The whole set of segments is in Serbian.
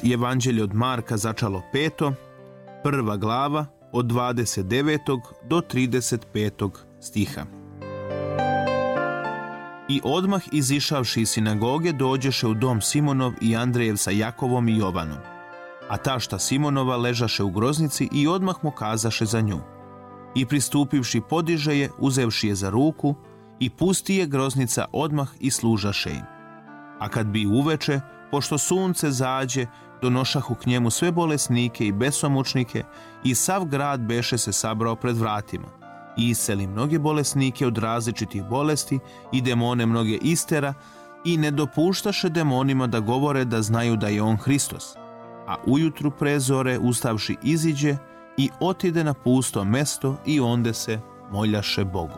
Evanđelje od Marka začalo 5. 1. glava od 29. do 35. stiha. I odmah izišavši iz sinagoge dođeše u dom Simonov i Andrejev sa Jakovom i Jovanom. A tašta Simonova ležaše u groznici i odmah mu kazaše za nju. I pristupivši podiže je, uzevši je za ruku, i pusti je groznica odmah i služaše im. A kad bi uveče, pošto sunce zađe, donošahu k njemu sve bolesnike i besomučnike, i sav grad beše se sabrao pred vratima. I isceli mnoge bolesnike od različitih bolesti i demone mnoge istera, i ne dopuštaše demonima da govore da znaju da je on Hristos. A ujutru pre zore ustavši iziđe i otide na pusto mesto i onde se moljaše Bogu.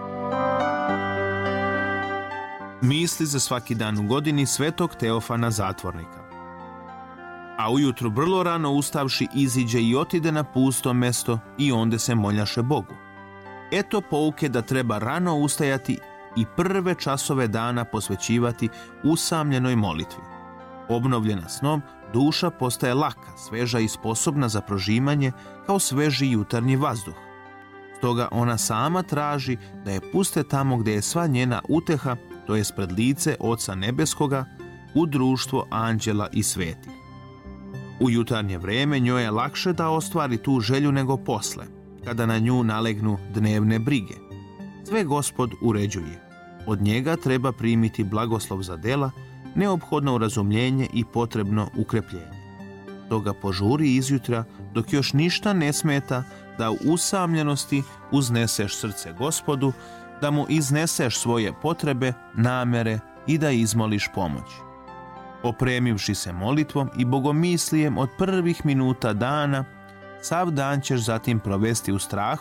Misli za svaki dan u godini svetog Teofana zatvornika. A ujutru vrlo rano ustavši iziđe i otide na pusto mesto i onde se moljaše Bogu. Eto pouke da treba rano ustajati i prve časove dana posvećivati usamljenoj molitvi. Obnovljena snom, duša postaje laka, sveža i sposobna za prožimanje kao sveži jutarnji vazduh. Stoga ona sama traži da je puste tamo gdje je sva njena uteha, to jest pred lice Oca Nebeskoga, u društvo anđela i svetih. U jutarnje vreme njoj je lakše da ostvari tu želju nego posle, kada na nju nalegnu dnevne brige. Sve Gospod uređuje. Od njega treba primiti blagoslov za dela, neophodno urazumljenje i potrebno ukrepljenje. Toga požuri izjutra, dok još ništa ne smeta, da u usamljenosti uzneseš srce Gospodu, da mu izneseš svoje potrebe, namere i da izmoliš pomoć. Opremivši se molitvom i bogomislijem od prvih minuta dana, sav dan ćeš zatim provesti u strahu